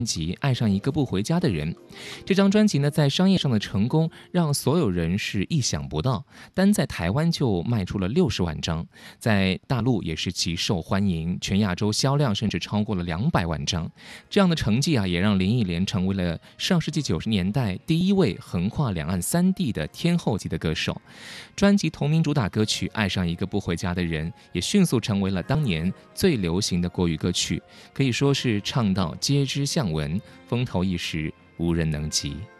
辑《爱上一个不回家的人》。这张专辑呢，在商业上的成功让所有人是意想不到，单在台湾就卖出了60万张，在大陆也是极受欢迎，全亚洲销量甚至超过了200万张。这样的成绩啊，也让林忆莲成为了上世纪90年代第一位横跨两岸3地的天后级的歌手。专辑同名主打歌曲《爱上一个不回家的人》也迅速成为了当年最流行的国语歌曲，可以说是唱到皆知巷闻，风头一时无人能及。